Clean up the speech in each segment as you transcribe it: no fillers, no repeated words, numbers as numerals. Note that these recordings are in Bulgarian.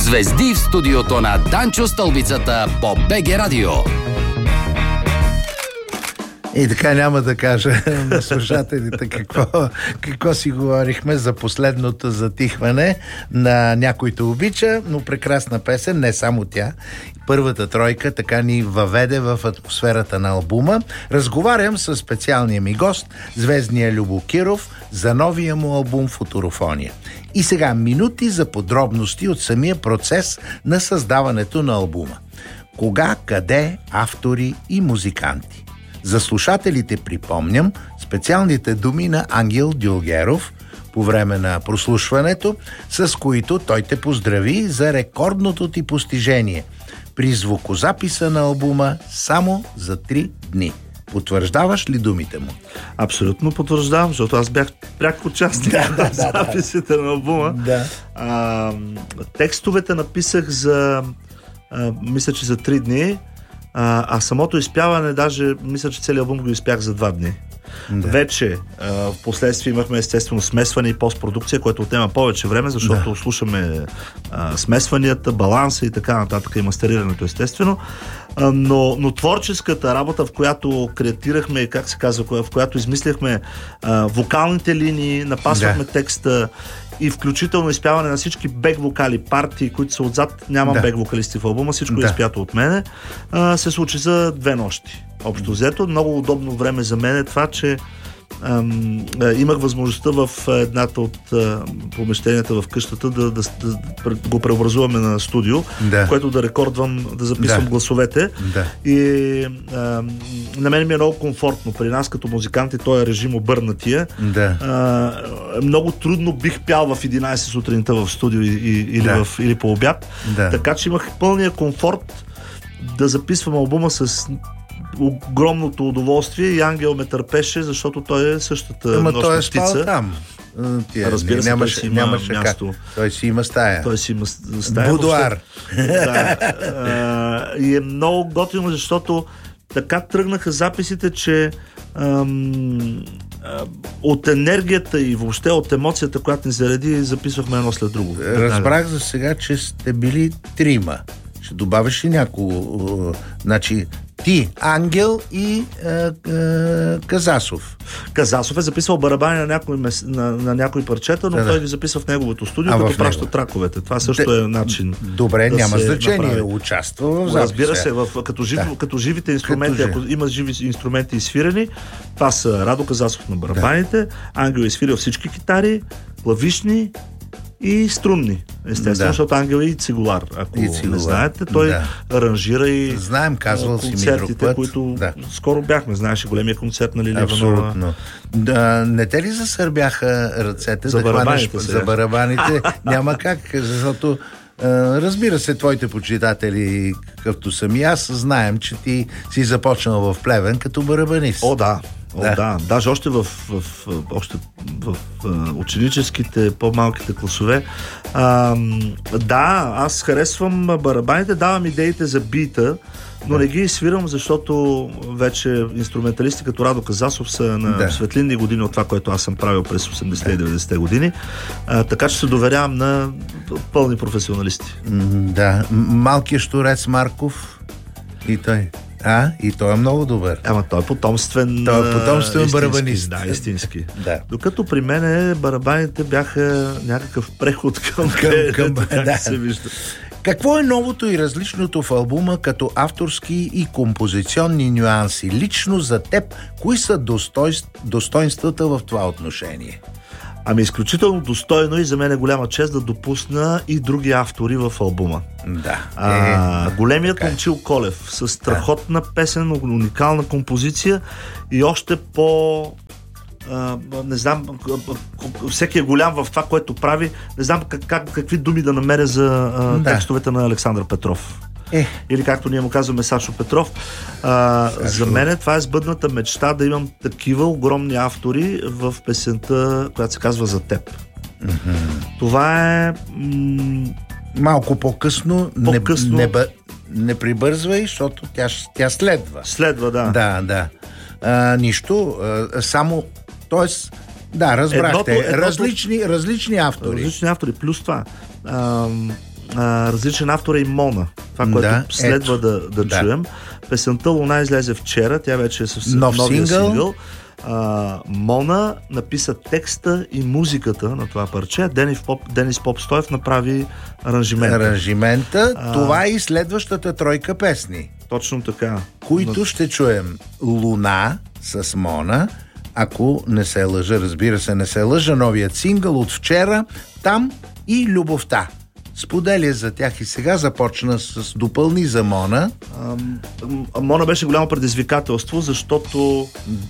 Звезди в студиото на Данчо Стълбицата по БГ Радио. И така няма да кажа на слушателите какво си говорихме за последното затихване на Някой те обича, но прекрасна песен, не само тя. Първата тройка така ни въведе в атмосферата на албума. Разговарям с специалния ми гост, звездния Любо Киров, за новия му албум Футурофония. И сега минути за подробности от самия процес на създаването на албума. Кога, къде, автори и музиканти. За слушателите припомням специалните думи на Ангел Дюлгеров по време на прослушването, с които той те поздрави за рекордното ти постижение при звукозаписа на албума само за 3 дни. Потвърждаваш ли думите му? Абсолютно потвърждавам, защото аз бях пряк участник в записите на албума. Текстовете написах мисля, че за 3 дни, а самото изпяване, даже мисля, че целият албум го изпях за 2 дни. Вече в последствие имахме естествено смесване и постпродукция, което отнема повече време, защото слушаме смесванията, баланса и така нататък и мастерирането естествено. Но творческата работа, в която креатирахме, как се казва, в която измисляхме вокалните линии, напасвахме текста и включително изпяване на всички бек вокали, партии, които са отзад, нямам бек вокалисти в албума, всичко е изпято от мене, се случи за 2 нощи. Общо взето, много удобно време за мен е това, че имах възможността в едната от помещенията в къщата да го преобразуваме на студио, в което да рекордвам, да записвам гласовете. И на мен ми е много комфортно. При нас като музиканти този режим обърнатия. Много трудно бих пял в 11 сутринта в студио или по обяд. Така че имах пълния комфорт да записвам албума с огромното удоволствие и Ангел ме търпеше, защото той е същата нощна той е птица. спал там. Разбира се, нямаше място. Той си има стая. Будуар. И е много готино, защото така тръгнаха записите, че от енергията и въобще от емоцията, която ни зареди, записвахме едно след друго. Разбрах за сега, че сте били 3. Ще добавиш ли някого? Значи ти, Ангел и Казасов. Казасов е записвал барабани на някои парчета, но той ги записва в неговото студио, като праща траковете. Това също е начин. Добре, няма значение. Участва в записа. Разбира се, като живите инструменти, ако има живи инструменти изсвирени, това са Радо Казасов на барабаните, Ангел е изсвирил всички китари, клавишни и струнни, естествено, защото Ангел е и цигулар. Ако не знаете, той аранжира и концертите, които скоро бяхме. Знаеш, големия концерт на Лилия Иванова. Абсолютно. Не те ли засърбяха ръцете за барабаните? За барабаните няма как, защото разбира се, твоите почитатели, какъвто съм и аз, знаем, че ти си започнал в Плевен като барабанист. Даже още в ученическите, по-малките класове. Аз харесвам барабаните, давам идеите за бита, но не ги свирам, защото вече инструменталисти като Радо Казасов са на светлинни години от това, което аз съм правил през 80-те и 90-те години. Така че се доверявам на пълни професионалисти. Малкият щурец Марков и той. И той е много добър. Ама той е потомствен барабанист. Истински. Докато при мен барабаните бяха някакъв преход към се вижда. Какво е новото и различното в албума като авторски и композиционни нюанси? Лично за теб, кои са достоинствата в това отношение? Изключително достойно и за мен е голяма чест да допусна и други автори в албума. Големият Момчил Колев с страхотна песен, уникална композиция и още не знам, всеки е голям в това, което прави. Не знам какви думи да намеря за текстовете на Александър Петров. Или както ние му казваме Сашо Петров. За мен това е сбъдната мечта да имам такива огромни автори в песента, която се казва За теб. Това е малко по-късно. Не прибързвай, защото тя следва. Следва. Нищо. Само, разбрахте. Различни автори. Различни автори. Плюс това. различен автор е и Мона. Това, което следва да чуем. Песента "Луна" излезе вчера, тя вече е съвсем новия сингъл. Мона написа текста и музиката на това парче. Денис Попстоев направи аранжимента. Това е и следващата тройка песни. Точно така. Които ще чуем. "Луна" с Мона. Ако не се лъжа, разбира се, не се лъжа, новият сингъл от вчера. Там и "Любовта". Споделя за тях и сега започна с "Допълни" за Мона. Мона беше голямо предизвикателство, защото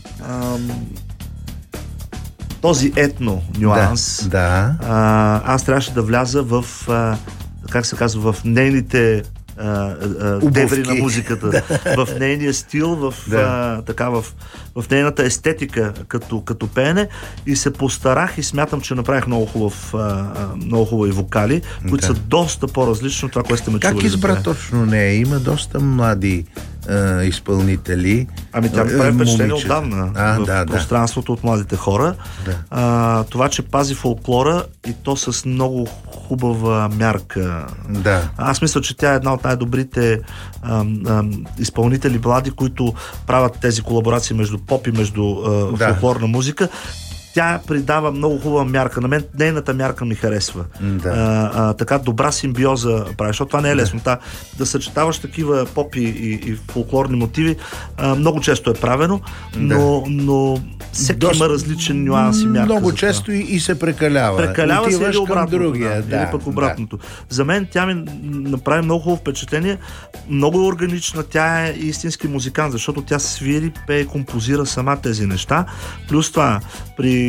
този етно нюанс, аз трябваше да вляза в, как се казва, в нейните дебри на музиката, в нейния стил, в нейната естетика като пеене, и се постарах и смятам, че направих много хубави вокали, които са доста по-различни от това, което сте ме чували. Как избра точно нея? Има доста млади изпълнители. Тя прави впечатление отдавна в пространството от младите хора. Това, че пази фолклора, и то с много хубава мярка. Аз мисля, че тя е една от най-добрите изпълнители млади, които правят тези колаборации между поп и между фолклорна музика. Тя придава много хубава мярка. На мен нейната мярка ми харесва. Така добра симбиоза прави, защото това не е лесно. Да съчетаваш такива поп и фолклорни мотиви много често е правено, но всеки има различен нюанс и мярка. Много често и се прекалява. Прекалява се или обратното. Другия. Или пък обратното. За мен тя ми направи много хубаво впечатление. Много е органична. Тя е истински музикант, защото тя свири, пее, композира сама тези неща. Плюс това, при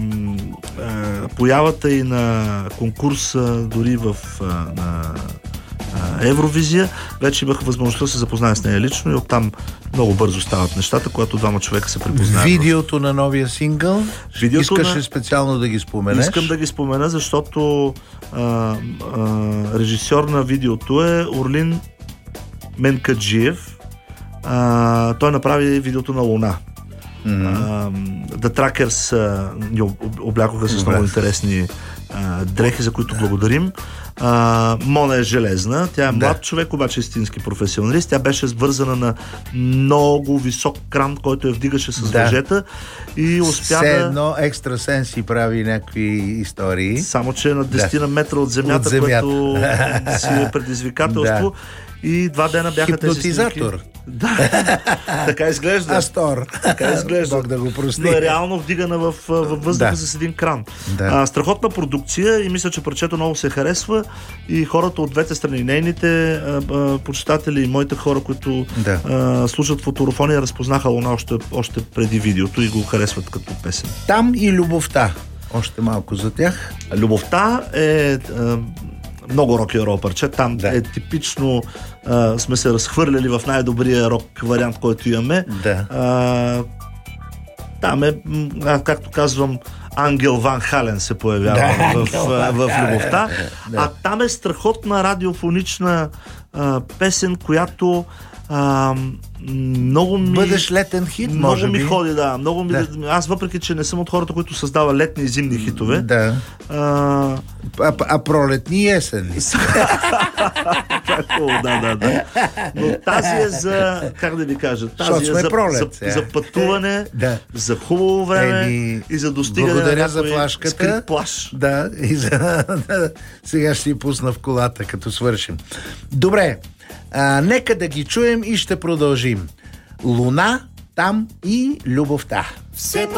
появата и на конкурса, дори в Евровизия, вече имах възможността да се запозная с нея лично и оттам много бързо стават нещата, когато двама човека се припознаят. Видеото на новия сингъл? Искаш ли специално да ги споменеш? Искам да ги спомена, защото режисьор на видеото е Орлин Менкаджиев. Той направи видеото на "Луна". The Trackers ни облякоха с много интересни дрехи, за които благодарим. Мона е железна. Тя е млад човек, обаче истински професионалист. Тя беше свързана на много висок кран, който я вдигаше с въжета и успя едно екстрасенси прави някакви истории. Само, че на 10 метра от земята, което си е предизвикателство. И 2 дена бяха хипнотизатор. Тези снимки. Така изглежда. Астор. Така изглежда. Бог да го прости. Но е реално вдигана във въздуха с един кран. Страхотна продукция и мисля, че парчето много се харесва и хората от двете страни, нейните почитатели и моите хора, които слушат фотографония, разпознаха "Луна" още преди видеото и го харесват като песен. Там и "Любовта". Още малко за тях. "Любовта" е много рок-н-рол парче. Там е типично, сме се разхвърляли в най-добрия рок вариант, който имаме. Там е, както казвам, Ангел Ван Хален се появява в "Любовта". А там е страхотна радиофонична песен, която много ми... Бъдеш летен хит, може би. Много ми ходи, много ми... Аз, въпреки че не съм от хората, които създава летни и зимни хитове. А пролетни и есенни. Но тази е за, как да ви кажа, тази е за пътуване, за хубаво време и за достигане. Благодаря за флашката. Скрит плаж. Сега ще си пусна в колата, като свършим. Добре. Нека да ги чуем и ще продължим. "Луна", там и "Любовта".